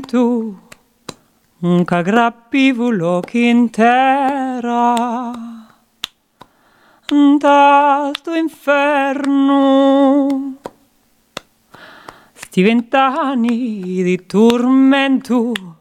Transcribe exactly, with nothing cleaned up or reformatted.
tu, c'aggrappivo l'occhio in terra, da sto inferno, sti vent'anni di tormento